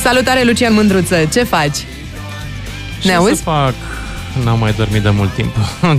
Salutare, Lucian Mândruță, ce faci? Ne auzi? Să fac? N-am mai dormit de mult timp.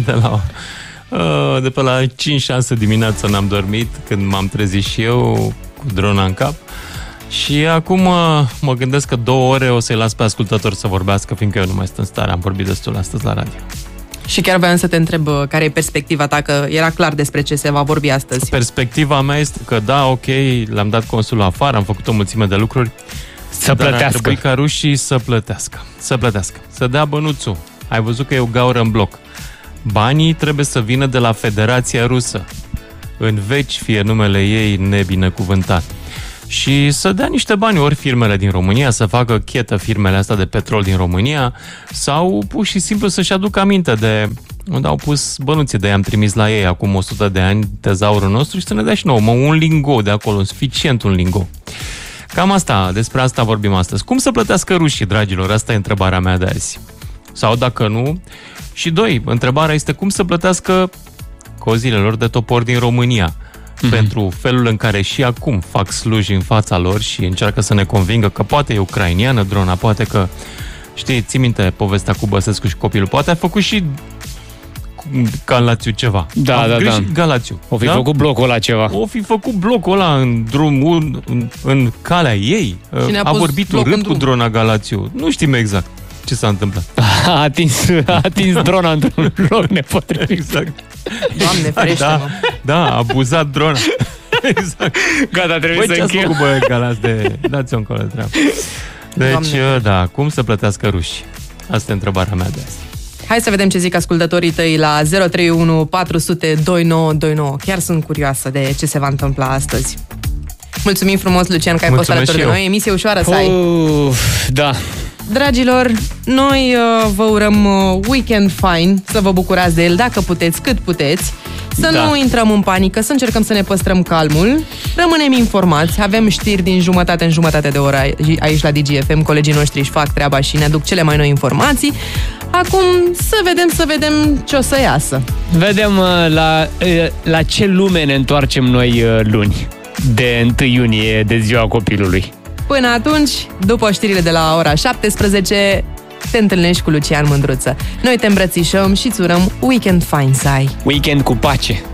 De pe la 5-6 dimineața n-am dormit, când m-am trezit și eu cu drona în cap. Și acum mă gândesc că 2 ore o să-i las pe ascultător să vorbească, fiindcă eu nu mai sunt în stare. Am vorbit destul astăzi la radio. Și chiar voiam să te întreb care e perspectiva ta, că era clar despre ce se va vorbi astăzi. Perspectiva mea este că da, ok, le-am dat consulul afară, am făcut o mulțime de lucruri. Să plătească. Ar trebui ca rușii să plătească. Să dea bănuțul. Ai văzut că e o gaură în bloc. Banii trebuie să vină de la Federația Rusă. În veci fie numele ei nebinecuvântat. Și să dea niște bani ori firmele din România, să facă chetă firmele astea de petrol din România, sau pur și simplu să-și aducă aminte de unde au pus bănuții de i-am trimis la ei acum 100 de ani, tezaurul nostru, și să ne dea și nouă un lingo de acolo, suficient un lingo. Cam asta, despre asta vorbim astăzi. Cum să plătească rușii, dragilor? Asta e întrebarea mea de azi. Sau dacă nu... Și 2, întrebarea este cum să plătească cozile lor de topor din România pentru felul în care și acum fac sluji în fața lor și încearcă să ne convingă că poate e ucrainiană drona, poate că, știi, ții minte povestea cu Băsescu și copilul, poate a făcut și Galațiu ceva. Da. Galațiu. O fi făcut blocul ăla ceva. O fi făcut blocul ăla în drumul, în calea ei. A vorbit urât cu drona Galațiu. Nu știm exact ce s-a întâmplat. A atins drona într-un loc nepotrivit. Exact. Doamne, ferește-mă. Da, a abuzat drona. Exact. Gata, trebuie să încheiem. Ce-ați făcut, băie, Galați, dați-o încolo de treabă. Deci, Doamne. Da, cum să plătească rușii? Asta e întrebarea mea de azi. Hai să vedem ce zic ascultătorii tăi la 031 400 2929. Chiar sunt curioasă de ce se va întâmpla astăzi. Mulțumim frumos, Lucian, că ai fost alături de noi. Emisie ușoară să ai. Da. Dragilor, noi vă urăm weekend fine, să vă bucurați de el dacă puteți, cât puteți. Să nu intrăm în panică, să încercăm să ne păstrăm calmul. Rămânem informați, avem știri din jumătate în jumătate de oră aici la DGFM. Colegii noștri își fac treaba și ne aduc cele mai noi informații. Acum să vedem ce o să iasă. Vedem la ce lume ne întoarcem noi luni, de 1 iunie, de ziua copilului. Până atunci, după știrile de la ora 17, te întâlnești cu Lucian Mândruță. Noi te îmbrățișăm și îți urăm weekend fine să ai. Weekend cu pace.